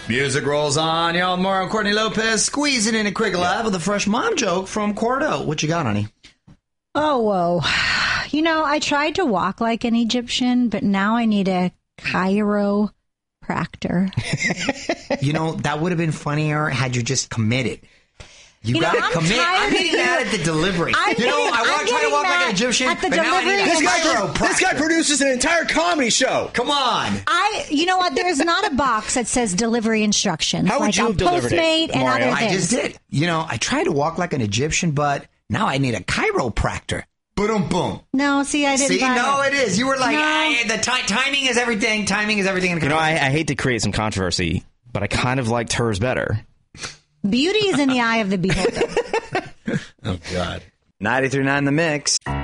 Music rolls on. Y'all, Mario Courtney Lopez squeezing in a quick live with a fresh mom joke from Cordo. What you got, honey? Oh, whoa. You know, I tried to walk like an Egyptian, but now I need a chiropractor. You know, that would have been funnier had you just committed. You got to commit. I'm getting mad at the delivery. I want to try to walk like an Egyptian, but now I need a chiropractor. This guy produces an entire comedy show. Come on. You know what? There's not a box that says delivery instructions. How would you have delivered it, and Mario? other things. I just did. You know, I tried to walk like an Egyptian, but now I need a chiropractor. Boom, boom. No, see, I didn't. See, no, it is. You were like, the timing is everything. Timing is everything. You know, I hate to create some controversy, but I kind of liked hers better. Beauty is in the eye of the beholder. Oh, God. 93.9 The Mix.